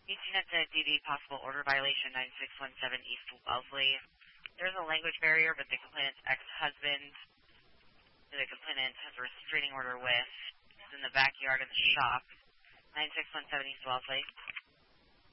18 at the DD, possible order violation, 9617 East Wellesley. There's a language barrier, but the complainant's ex-husband, who the complainant has a restraining order with, is in the backyard of the shop, 9617 East Wellesley.